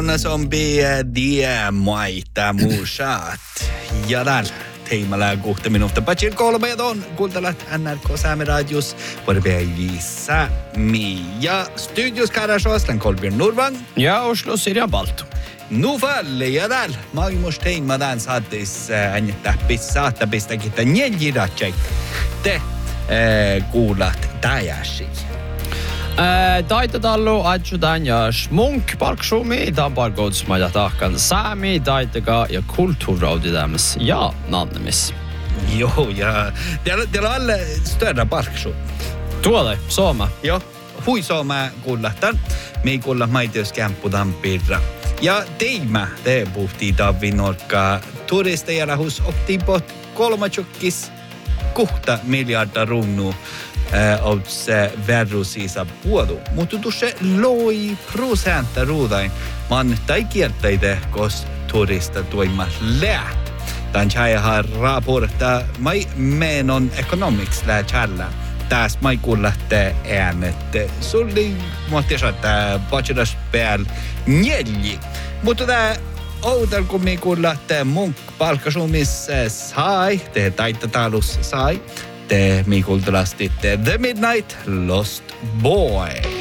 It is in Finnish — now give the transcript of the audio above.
Zombie maita muusat. Ja täällä teimalla 6 minuuttia. Patsil 3 on kuuntelet NRK Sami Radios päivissä. Ja studios Karasjåsland Kolbjörn Nordvang. Ja Oslo Sirja Baltu. Nufalle ja täällä maailmassa teimmadaan saatis saatapista kita neljiratsek. Te kuulat täjäsi. Taitetallu adjudan ja smunk palksumi tampargodsmaja tahkan Sami taitega ja kulttuuraudidämis ja nannemis. Joo, ja teillä on alle större palksu. Tuolle, Sooma. Joo, hui Sooma kuullahtan. Me ei kuulla maitioskämppudan pirra. Ja te puhtii Davinorka turisteja hus oktipot 3,6 miljardia runnu outs verrusiisa puodu. Mutta tuossa loi prosenta ruudain man tai kiertäide kos turista tuima läht. Tämän tjäjähän raporta mai menon economics lää tjällä. Tässä mai kuullatte äänet. Sulli muotti saada bachelors pääl neljä. Mutta tää outal kun me kuullatte munk palkkasumis sai, te taitatalus sai. Te me kuultelastitte The Midnight Lost Boy.